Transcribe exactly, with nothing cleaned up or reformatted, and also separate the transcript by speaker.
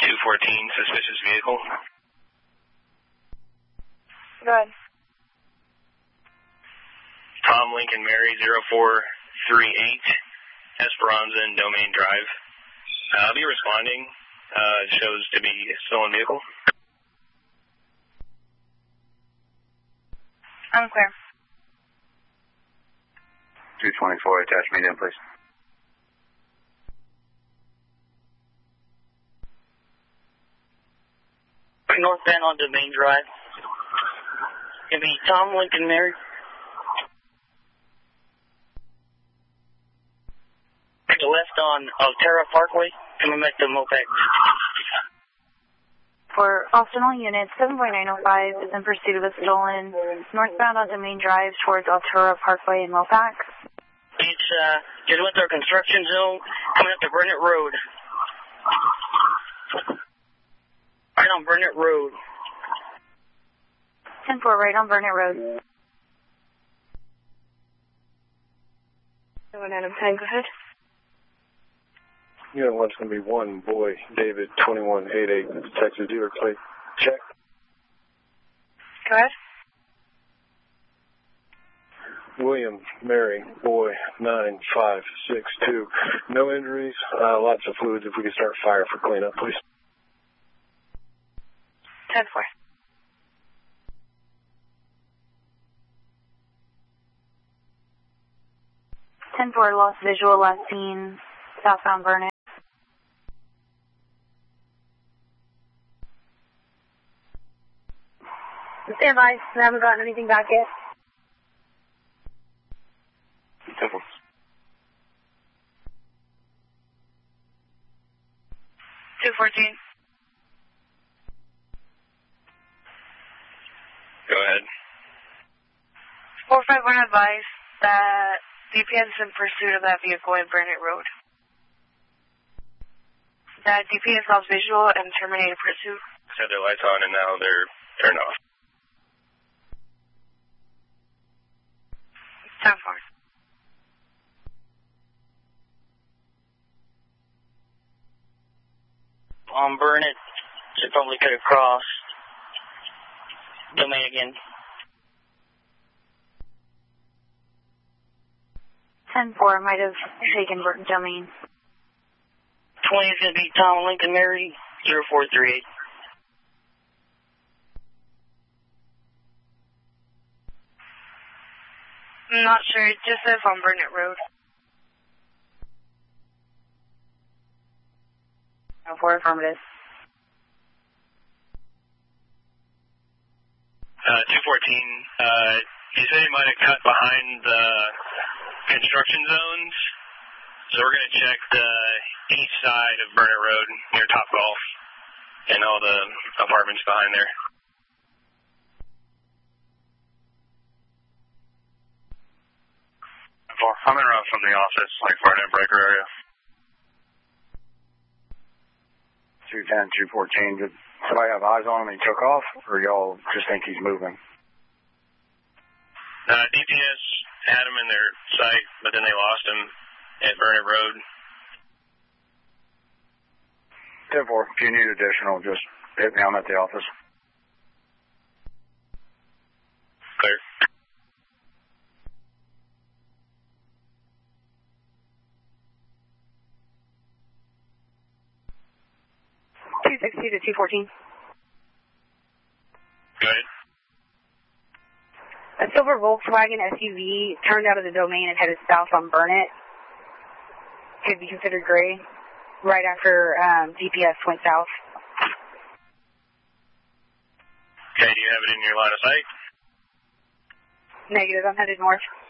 Speaker 1: two fourteen, suspicious vehicle.
Speaker 2: Go ahead.
Speaker 1: Tom Lincoln Mary, zero four three eight, Esperanza and Domain Drive. Uh, I'll be responding. Uh, it shows to be a stolen vehicle.
Speaker 2: I'm clear.
Speaker 3: two twenty-four, attach medium, please.
Speaker 4: Northbound on Domain Drive. It'll be Tom Lincoln Mary. Take a left on Altera Parkway, coming back to Mopac.
Speaker 2: For Austin, all units, seven point nine oh five is in pursuit of a stolen northbound on Domain Drive towards Altura Parkway in Mopac.
Speaker 4: It's, uh, just went through a construction zone, coming up to Burnett Road. Right on Burnett Road.
Speaker 2: ten four, right on Burnett Road. seven Adam ten, go ahead.
Speaker 5: Unit one's going to be one, boy, David, twenty-one eighty-eight, Texas dealer plate. Check.
Speaker 2: Go ahead.
Speaker 5: William, Mary, boy, nine five six two. No injuries, uh, lots of fluids. If we could start fire for cleanup, please.
Speaker 2: ten four. ten four, lost visual, last seen, southbound Burnett. Stand by. I haven't gotten anything back yet.
Speaker 3: Simple.
Speaker 2: two fourteen.
Speaker 1: Go ahead.
Speaker 2: four five one advice that D P S is in pursuit of that vehicle in Burnett Road. That D P S lost visual and terminated pursuit.
Speaker 1: Had their lights on and now they're turned off.
Speaker 2: ten four.
Speaker 4: On Burnett, should probably cut across. Domain again.
Speaker 2: ten four, might have taken Burton Domain.
Speaker 4: twenty is going to be Tom Lincoln Mary, zero four three eight.
Speaker 2: I'm not sure. It just says on Burnett Road. ten four, affirmative.
Speaker 1: Uh, two fourteen, uh, you said he might have cut behind the construction zones, so we're going to check the east side of Burnett Road near Top Golf and all the apartments behind there.
Speaker 3: I'm in route from the office, like Burnett Breaker area. two ten, two fourteen, did somebody have eyes on him and he took off, or y'all just think he's moving?
Speaker 1: Uh, D P S had him in their sight, but then they lost him at Burnett Road.
Speaker 3: ten four, if you need additional, just hit me. I'm at the office.
Speaker 1: Clear.
Speaker 2: two sixty to two fourteen.
Speaker 1: Go ahead.
Speaker 2: A silver Volkswagen S U V turned out of the Domain and headed south on Burnett. Could be considered gray. Right after um, G P S went south.
Speaker 1: Okay, do you have it in your line of sight?
Speaker 2: Negative. I'm headed north.